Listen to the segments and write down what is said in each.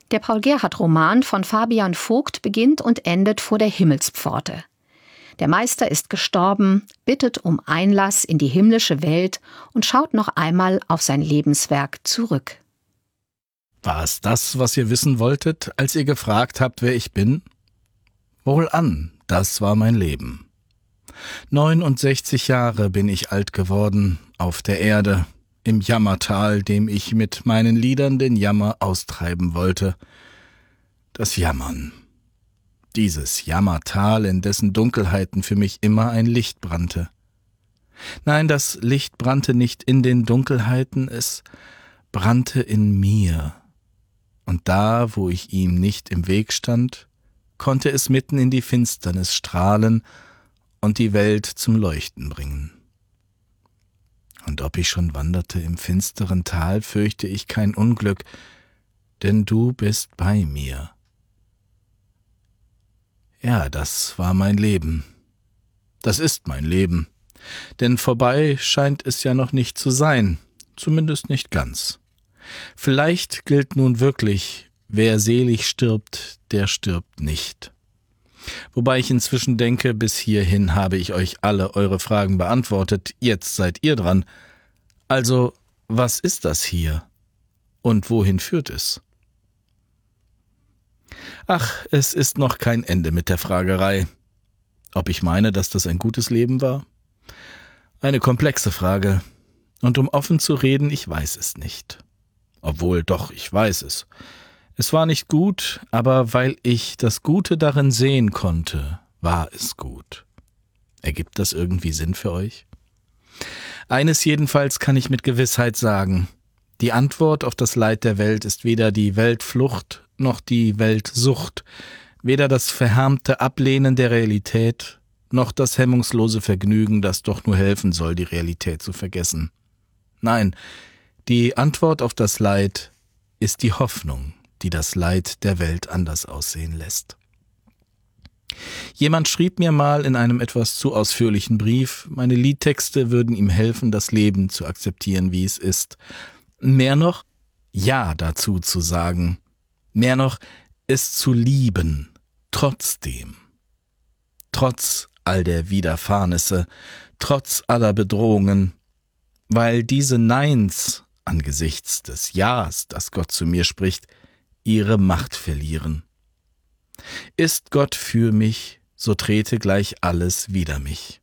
Der Paul-Gerhardt-Roman von Fabian Vogt beginnt und endet vor der Himmelspforte. Der Meister ist gestorben, bittet um Einlass in die himmlische Welt und schaut noch einmal auf sein Lebenswerk zurück. War es das, was ihr wissen wolltet, als ihr gefragt habt, wer ich bin? Wohlan, das war mein Leben. 69 Jahre bin ich alt geworden, auf der Erde, im Jammertal, dem ich mit meinen Liedern den Jammer austreiben wollte. Das Jammern. Dieses Jammertal, in dessen Dunkelheiten für mich immer ein Licht brannte. Nein, das Licht brannte nicht in den Dunkelheiten, es brannte in mir. Und da, wo ich ihm nicht im Weg stand, konnte es mitten in die Finsternis strahlen und die Welt zum Leuchten bringen. Und ob ich schon wanderte im finsteren Tal, fürchte ich kein Unglück, denn du bist bei mir. Ja, das war mein Leben. Das ist mein Leben. Denn vorbei scheint es ja noch nicht zu sein, zumindest nicht ganz. Vielleicht gilt nun wirklich, wer selig stirbt, der stirbt nicht. Wobei ich inzwischen denke, bis hierhin habe ich euch alle eure Fragen beantwortet, jetzt seid ihr dran. Also, was ist das hier? Und wohin führt es? Ach, es ist noch kein Ende mit der Fragerei. Ob ich meine, dass das ein gutes Leben war? Eine komplexe Frage. Und um offen zu reden, ich weiß es nicht. Obwohl, doch, ich weiß es. Es war nicht gut, aber weil ich das Gute darin sehen konnte, war es gut. Ergibt das irgendwie Sinn für euch? Eines jedenfalls kann ich mit Gewissheit sagen. Die Antwort auf das Leid der Welt ist weder die Weltflucht noch die Weltsucht, weder das verhärmte Ablehnen der Realität noch das hemmungslose Vergnügen, das doch nur helfen soll, die Realität zu vergessen. Nein, die Antwort auf das Leid ist die Hoffnung, die das Leid der Welt anders aussehen lässt. Jemand schrieb mir mal in einem etwas zu ausführlichen Brief, meine Liedtexte würden ihm helfen, das Leben zu akzeptieren, wie es ist. Mehr noch, Ja dazu zu sagen. Mehr noch, es zu lieben, trotzdem. Trotz all der Widerfahrnisse, trotz aller Bedrohungen, weil diese Neins angesichts des Ja's, das Gott zu mir spricht, ihre Macht verlieren. Ist Gott für mich, so trete gleich alles wider mich.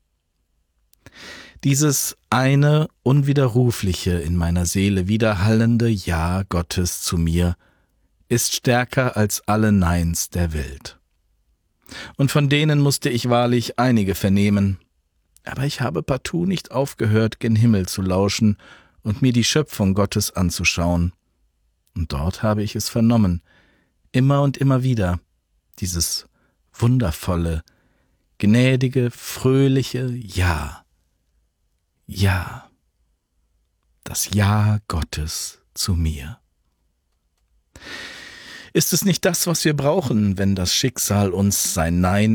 Dieses eine unwiderrufliche, in meiner Seele widerhallende Ja Gottes zu mir ist stärker als alle Neins der Welt. Und von denen musste ich wahrlich einige vernehmen, aber ich habe partout nicht aufgehört, gen Himmel zu lauschen und mir die Schöpfung Gottes anzuschauen. Und dort habe ich es vernommen, immer und immer wieder, dieses wundervolle, gnädige, fröhliche Ja. Ja, das Ja Gottes zu mir. Ist es nicht das, was wir brauchen, wenn das Schicksal uns sein Nein